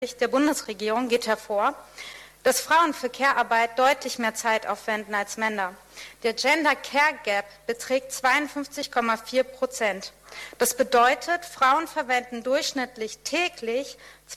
der Bundesregierung geht hervor, dass Frauen für Care-Arbeit deutlich mehr Zeit aufwenden als Männer. Der Gender Care Gap beträgt 52,4%. Das bedeutet, Frauen verwenden durchschnittlich täglich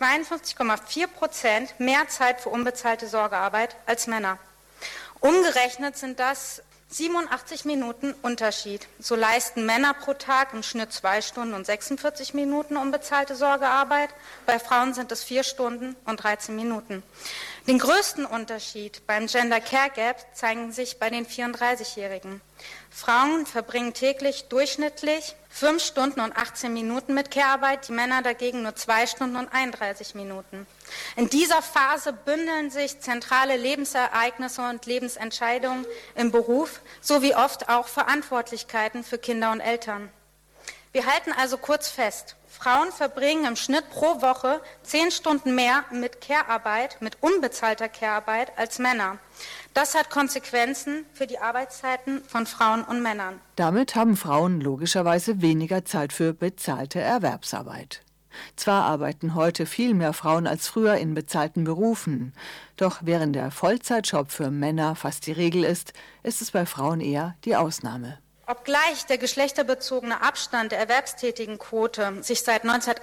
52,4% mehr Zeit für unbezahlte Sorgearbeit als Männer. Umgerechnet sind das 87 Minuten Unterschied. So leisten Männer pro Tag im Schnitt 2 Stunden und 46 Minuten unbezahlte Sorgearbeit. Bei Frauen sind es 4 Stunden und 13 Minuten. Den größten Unterschied beim Gender Care Gap zeigen sich bei den 34-Jährigen. Frauen verbringen täglich durchschnittlich 5 Stunden und 18 Minuten mit Care-Arbeit, die Männer dagegen nur 2 Stunden und 31 Minuten. In dieser Phase bündeln sich zentrale Lebensereignisse und Lebensentscheidungen im Beruf sowie oft auch Verantwortlichkeiten für Kinder und Eltern. Wir halten also kurz fest, Frauen verbringen im Schnitt pro Woche 10 Stunden mehr mit Care-Arbeit, mit unbezahlter Care-Arbeit als Männer. Das hat Konsequenzen für die Arbeitszeiten von Frauen und Männern. Damit haben Frauen logischerweise weniger Zeit für bezahlte Erwerbsarbeit. Zwar arbeiten heute viel mehr Frauen als früher in bezahlten Berufen, doch während der Vollzeitjob für Männer fast die Regel ist es bei Frauen eher die Ausnahme. Obgleich der geschlechterbezogene Abstand der Erwerbstätigenquote sich seit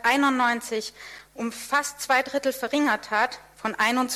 1991 um fast 2/3 verringert hat, von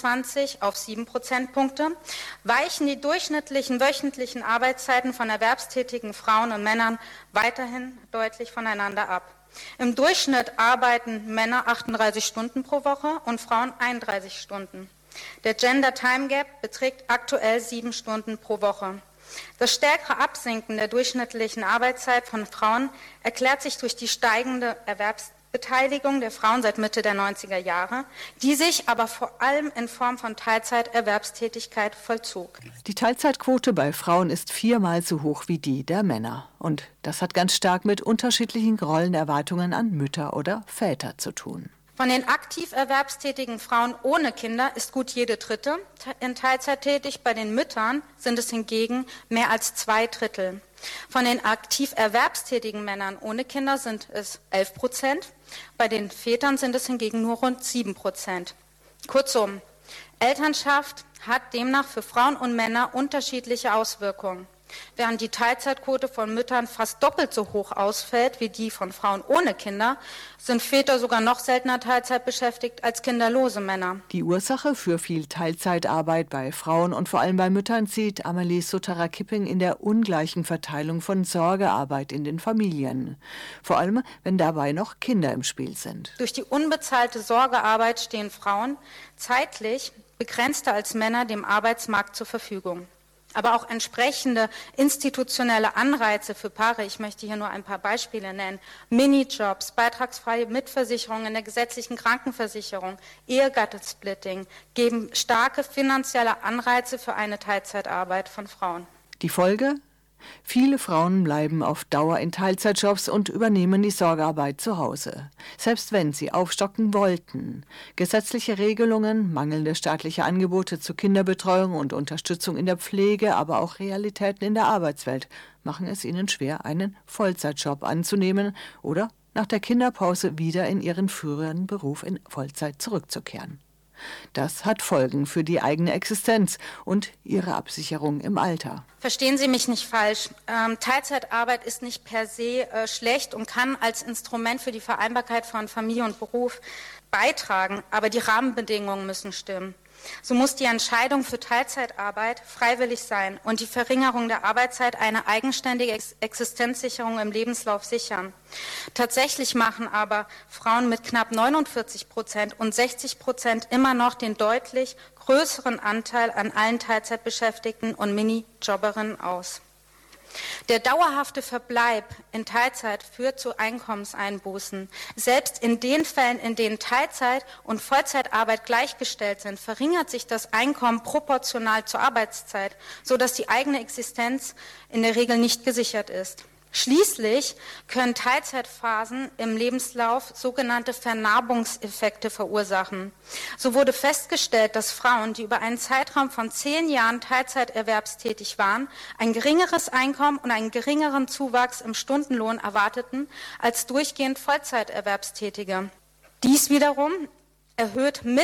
21 auf 7 Prozentpunkte, weichen die durchschnittlichen wöchentlichen Arbeitszeiten von erwerbstätigen Frauen und Männern weiterhin deutlich voneinander ab. Im Durchschnitt arbeiten Männer 38 Stunden pro Woche und Frauen 31 Stunden. Der Gender Time Gap beträgt aktuell 7 Stunden pro Woche. Das stärkere Absinken der durchschnittlichen Arbeitszeit von Frauen erklärt sich durch die steigende Erwerbsbeteiligung der Frauen seit Mitte der 90er Jahre, die sich aber vor allem in Form von Teilzeiterwerbstätigkeit vollzog. Die Teilzeitquote bei Frauen ist 4-mal so hoch wie die der Männer. Und das hat ganz stark mit unterschiedlichen Rollenerwartungen an Mütter oder Väter zu tun. Von den aktiv erwerbstätigen Frauen ohne Kinder ist gut jede Dritte in Teilzeit tätig. Bei den Müttern sind es hingegen mehr als 2/3. Von den aktiv erwerbstätigen Männern ohne Kinder sind es 11%. Bei den Vätern sind es hingegen nur rund 7%. Kurzum, Elternschaft hat demnach für Frauen und Männer unterschiedliche Auswirkungen. Während die Teilzeitquote von Müttern fast doppelt so hoch ausfällt wie die von Frauen ohne Kinder, sind Väter sogar noch seltener Teilzeit beschäftigt als kinderlose Männer. Die Ursache für viel Teilzeitarbeit bei Frauen und vor allem bei Müttern sieht Amelie Sutterer-Kipping in der ungleichen Verteilung von Sorgearbeit in den Familien. Vor allem, wenn dabei noch Kinder im Spiel sind. Durch die unbezahlte Sorgearbeit stehen Frauen zeitlich begrenzter als Männer dem Arbeitsmarkt zur Verfügung. Aber auch entsprechende institutionelle Anreize für Paare, ich möchte hier nur ein paar Beispiele nennen, Minijobs, beitragsfreie Mitversicherung in der gesetzlichen Krankenversicherung, Ehegattensplitting, geben starke finanzielle Anreize für eine Teilzeitarbeit von Frauen. Die Folge? Viele Frauen bleiben auf Dauer in Teilzeitjobs und übernehmen die Sorgearbeit zu Hause, selbst wenn sie aufstocken wollten. Gesetzliche Regelungen, mangelnde staatliche Angebote zur Kinderbetreuung und Unterstützung in der Pflege, aber auch Realitäten in der Arbeitswelt machen es ihnen schwer, einen Vollzeitjob anzunehmen oder nach der Kinderpause wieder in ihren früheren Beruf in Vollzeit zurückzukehren. Das hat Folgen für die eigene Existenz und ihre Absicherung im Alter. Verstehen Sie mich nicht falsch. Teilzeitarbeit ist nicht per se schlecht und kann als Instrument für die Vereinbarkeit von Familie und Beruf beitragen, aber die Rahmenbedingungen müssen stimmen. So muss die Entscheidung für Teilzeitarbeit freiwillig sein und die Verringerung der Arbeitszeit eine eigenständige Existenzsicherung im Lebenslauf sichern. Tatsächlich machen aber Frauen mit knapp 49% und 60% immer noch den deutlich größeren Anteil an allen Teilzeitbeschäftigten und Minijobberinnen aus. Der dauerhafte Verbleib in Teilzeit führt zu Einkommenseinbußen. Selbst in den Fällen, in denen Teilzeit und Vollzeitarbeit gleichgestellt sind, verringert sich das Einkommen proportional zur Arbeitszeit, sodass die eigene Existenz in der Regel nicht gesichert ist. Schließlich können Teilzeitphasen im Lebenslauf sogenannte Vernarbungseffekte verursachen. So wurde festgestellt, dass Frauen, die über einen Zeitraum von 10 Jahren Teilzeiterwerbstätig waren, ein geringeres Einkommen und einen geringeren Zuwachs im Stundenlohn erwarteten als durchgehend Vollzeiterwerbstätige. Dies wiederum erhöht